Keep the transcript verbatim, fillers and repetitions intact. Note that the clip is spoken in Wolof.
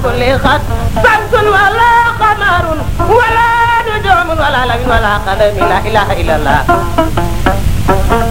كل خط شمس ولا قمر ولا نجوم ولا ليل ولا قلم لا إله إلا الله